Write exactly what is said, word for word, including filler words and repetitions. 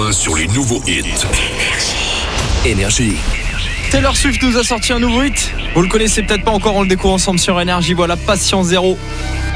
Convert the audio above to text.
point sur les nouveaux hits. Énergie. Taylor Swift nous a sorti un nouveau hit. Vous le connaissez peut-être pas encore, on le découvre ensemble sur Énergie. Voilà, Patient Zéro.